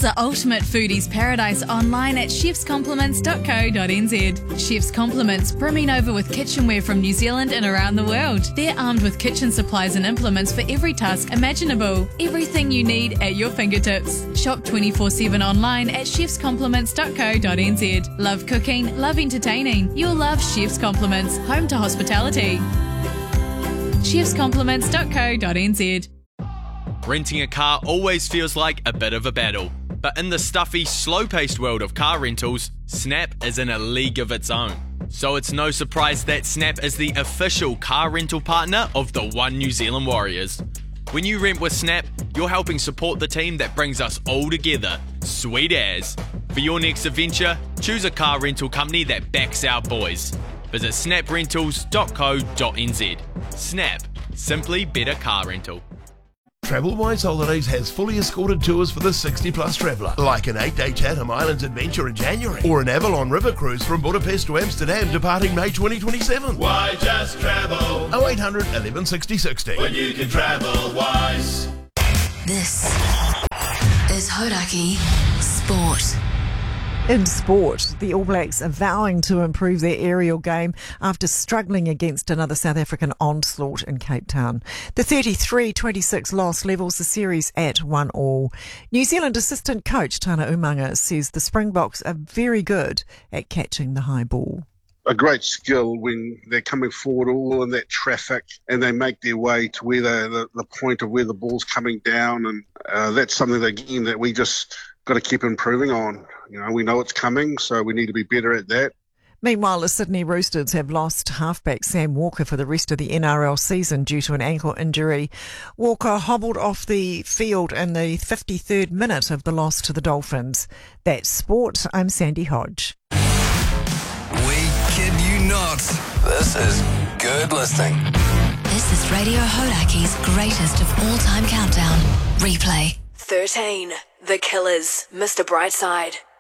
the ultimate foodie's paradise online at chefscompliments.co.nz. Chef's Compliments, brimming over with kitchenware from New Zealand and around the world. They're armed with kitchen supplies and implements for every task imaginable. Everything you need at your fingertips. Shop 24/7 online at chefscompliments.co.nz. Love cooking, love entertaining. You'll love Chef's Compliments, home to hospitality. chefscompliments.co.nz. Renting a car always feels like a bit of a battle, but in the stuffy, slow-paced world of car rentals, Snap is in a league of its own. So it's no surprise that Snap is the official car rental partner of the One New Zealand Warriors. When you rent with Snap, you're helping support the team that brings us all together. Sweet as. For your next adventure, choose a car rental company that backs our boys. Visit snaprentals.co.nz. Snap. Simply better car rental. TravelWise Holidays has fully escorted tours for the 60-plus traveller, like an 8-day Chatham Islands adventure in January, or an Avalon River cruise from Budapest to Amsterdam departing May 2027. Why just travel? 0800 11 60 60. When you can travel wise. This is Hodaki Sport. In sport, the All Blacks are vowing to improve their aerial game after struggling against another South African onslaught in Cape Town. The 33-26 loss levels the series at 1-1. New Zealand assistant coach Tana Umaga says the Springboks are very good at catching the high ball. A great skill when they're coming forward all in that traffic and they make their way to where the point of where the ball's coming down, and that's something again that we just got to keep improving on. You know, we know it's coming, so we need to be better at that. Meanwhile, the Sydney Roosters have lost halfback Sam Walker for the rest of the NRL season due to an ankle injury. Walker hobbled off the field in the 53rd minute of the loss to the Dolphins. That's sport. I'm Sandy Hodge. We kid you not. This is good listening. This is Radio Hodaki's greatest of all-time countdown. Replay. 13. The Killers. Mr. Brightside.